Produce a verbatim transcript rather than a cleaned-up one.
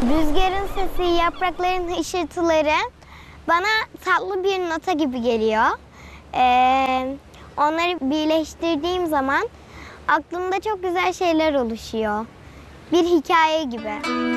Rüzgarın sesi, yaprakların hışırtıları bana tatlı bir nota gibi geliyor. Ee, onları birleştirdiğim zaman aklımda çok güzel şeyler oluşuyor. Bir hikaye gibi.